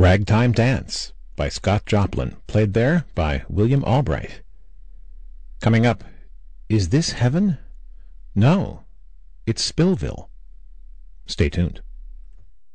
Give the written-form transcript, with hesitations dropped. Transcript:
Ragtime Dance by Scott Joplin, played there by William Albright. Coming up, Is This Heaven? No, it's Spillville. Stay tuned.